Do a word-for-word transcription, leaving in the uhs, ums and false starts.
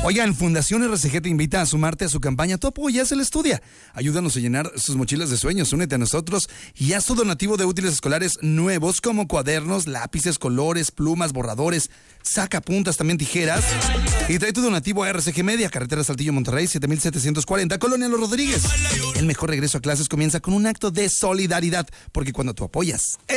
Oigan, Fundación R C G te invita a sumarte a su campaña Tu apoyas, él estudia. Ayúdanos a llenar sus mochilas de sueños, únete a nosotros y haz tu donativo de útiles escolares nuevos como cuadernos, lápices, colores, plumas, borradores, sacapuntas, también tijeras. Y trae tu donativo a R C G Media, carretera Saltillo, Monterrey, siete mil setecientos cuarenta, Colonia Los Rodríguez. El mejor regreso a clases comienza con un acto de solidaridad, porque cuando tú apoyas,